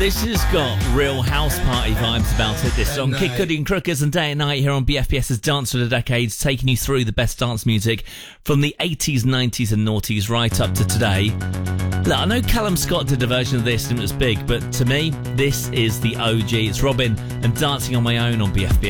This has got real house party vibes about it, this song. Kid Cudi and Crookers and Day and Night here on BFBS's Dance for the Decades, taking you through the best dance music from the 80s, 90s and noughties right up to today. Look, I know Callum Scott did a version of this and it was big, but to me, this is the OG. It's Robin and Dancing on My Own on BFBS.